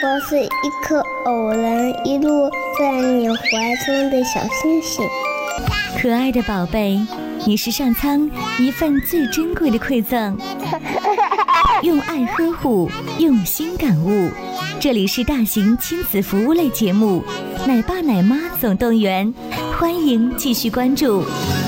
我是一颗偶然一路在你怀中的小星星。 可爱的宝贝，你是上苍一份最珍贵的馈赠，用爱呵护，用心感悟。这里是大型亲子服务类节目《奶爸奶妈总动员》，欢迎继续关注。